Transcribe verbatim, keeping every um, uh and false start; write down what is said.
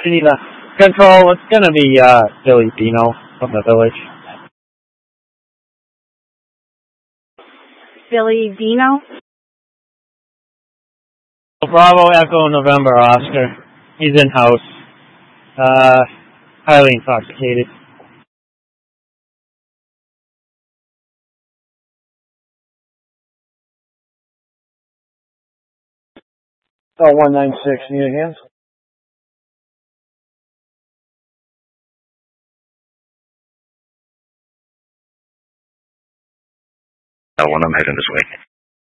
Geneva. Control, it's going to be uh, Billy Dino from the village. Billy Dino? Bravo Echo November Oscar. He's in house. Uh, highly intoxicated. Oh, one nine six, need a hand? Oh, one, I'm heading this way.